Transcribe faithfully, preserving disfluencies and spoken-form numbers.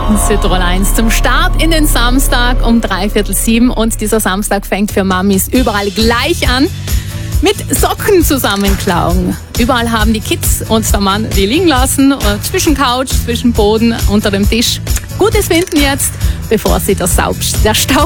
Südtirol eins zum Start in den Samstag um dreiviertel sieben. Und dieser Samstag fängt für Mamis überall gleich an mit Socken zusammenklauen. Überall haben die Kids und der Mann die liegen lassen, zwischen Couch, zwischen Boden, unter dem Tisch. Gutes finden jetzt, bevor sie der, Staub, der Staub